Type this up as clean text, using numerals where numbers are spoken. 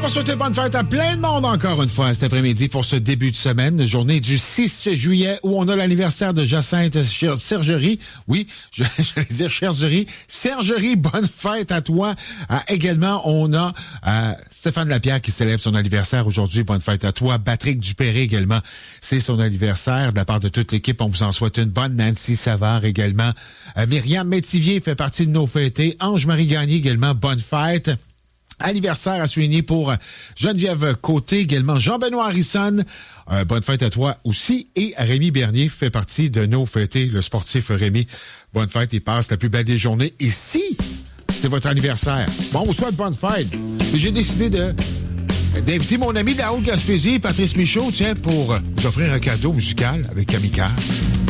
va souhaiter bonne fête à plein de monde encore une fois cet après-midi pour ce début de semaine, journée du 6 juillet où on a l'anniversaire de Jacinthe Sergerie. Oui, j'allais dire Sergerie. Sergerie, bonne fête à toi. Également, on a Stéphane Lapierre qui célèbre son anniversaire aujourd'hui. Bonne fête à toi. Patrick Dupéré également, c'est son anniversaire. De la part de toute l'équipe, on vous en souhaite une bonne. Nancy Savard également. Myriam Métivier fait partie de nos fêtés. Ange-Marie Gagné également, bonne fête. Anniversaire à souligner pour Geneviève Côté, également Jean-Benoît Harrison. Bonne fête à toi aussi. Et Rémi Bernier fait partie de nos fêtés, le sportif Rémi. Bonne fête, il passe la plus belle des journées. Et si c'est votre anniversaire, bon, on vous souhaite bonne fête. J'ai décidé d'inviter mon ami de la Haute-Gaspésie, Patrice Michaud, tiens, pour vous offrir un cadeau musical avec Kamikaze.